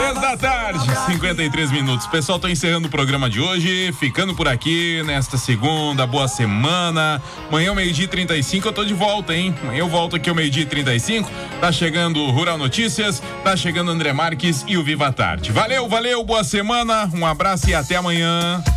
3 da tarde, 53 minutos. Pessoal, tô encerrando o programa de hoje, ficando por aqui nesta segunda, boa semana. Amanhã, ao 12h35, eu tô de volta, hein? Amanhã eu volto aqui ao 12h35. Tá chegando o Rural Notícias, tá chegando o André Marques e o Viva Tarde. Valeu, boa semana, um abraço e até amanhã.